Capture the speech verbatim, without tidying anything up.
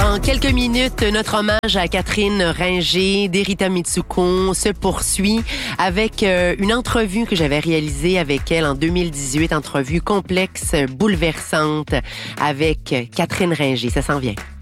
Dans quelques minutes, notre hommage à Catherine Ringer d'Erita Mitsuko se poursuit avec euh, une entrevue que j'avais réalisée avec elle en deux mille dix-huit, entrevue complexe, bouleversante avec Catherine Ringer. Ça s'en vient.